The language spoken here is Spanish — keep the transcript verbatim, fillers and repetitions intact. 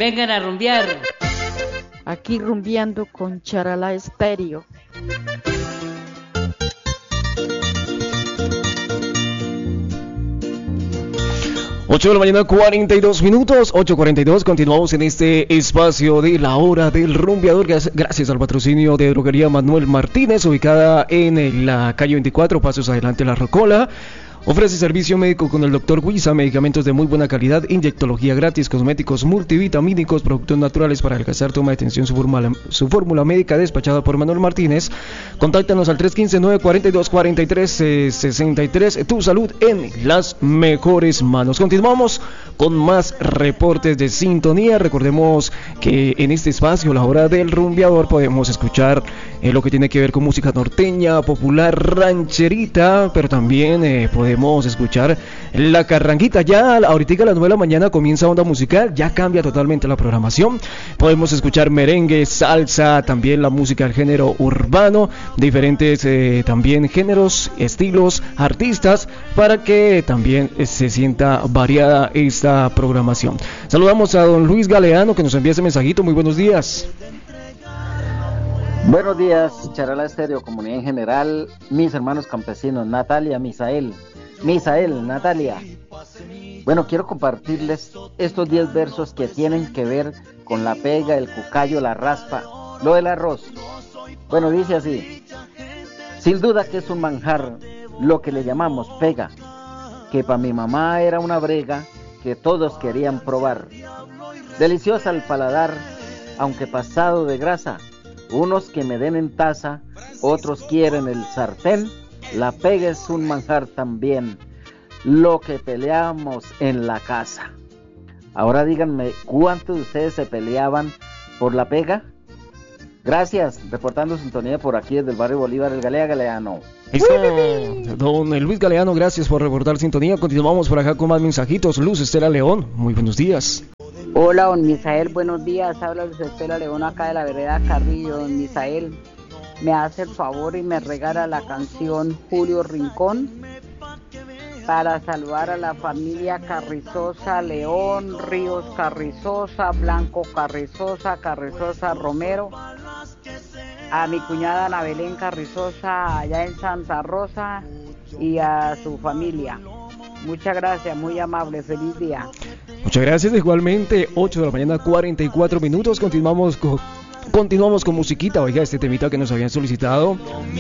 Vengan a rumbear. Aquí rumbeando con Charalá Estéreo. ocho de la mañana, cuarenta y dos minutos, ocho cuarenta y dos, continuamos en este espacio de la hora del rumbeador, gracias al patrocinio de Droguería Manuel Martínez, ubicada en la calle veinticuatro, pasos adelante La Rocola. Ofrece servicio médico con el doctor Huiza, medicamentos de muy buena calidad, inyectología gratis, cosméticos multivitamínicos, productos naturales para adelgazar, toma de atención, su fórmula, su fórmula médica despachada por Manuel Martínez. Contáctanos al tres uno cinco, nueve cuatro dos, cuatro tres seis tres. Tu salud en las mejores manos. Continuamos con más reportes de sintonía. Recordemos que en este espacio, la hora del rumbeador, podemos escuchar eh, lo que tiene que ver con música norteña, popular, rancherita, pero también eh, podemos Podemos escuchar la carranguita. Ya ahorita a las nueve de la mañana comienza Onda Musical, ya cambia totalmente la programación. Podemos escuchar merengue, salsa, también la música del género urbano, diferentes eh, también géneros, estilos, artistas, para que también eh, se sienta variada esta programación. Saludamos a don Luis Galeano, que nos envía ese mensajito. Muy buenos días. Buenos días, Charalá Estéreo, comunidad en general, mis hermanos campesinos, Natalia, Misael, Misael, Natalia. Bueno, quiero compartirles estos diez versos que tienen que ver con la pega, el cucayo, la raspa, lo del arroz. Bueno, dice así: sin duda que es un manjar lo que le llamamos pega, que para mi mamá era una brega que todos querían probar. Deliciosa al paladar, aunque pasado de grasa. Unos que me den en taza, otros quieren el sartén. La pega es un manjar también, lo que peleamos en la casa. Ahora díganme, ¿cuántos de ustedes se peleaban por la pega? Gracias, reportando sintonía por aquí desde el barrio Bolívar, el Galea Galeano. Listo, don Luis Galeano, gracias por reportar sintonía. Continuamos por acá con más mensajitos. Luz Estela León, muy buenos días. Hola, don Misael, buenos días. Habla Luz Estela León acá de la vereda Carrillo. Don Misael, me hace el favor y me regala la canción Julio Rincón para saludar a la familia Carrizosa León, Ríos Carrizosa, Blanco Carrizosa, Carrizosa Romero, a mi cuñada Ana Belén Carrizosa allá en Santa Rosa y a su familia. Muchas gracias, muy amable, feliz día. Muchas gracias, igualmente, ocho de la mañana, cuarenta y cuatro minutos, continuamos con, continuamos con musiquita. Oiga, este temita que nos habían solicitado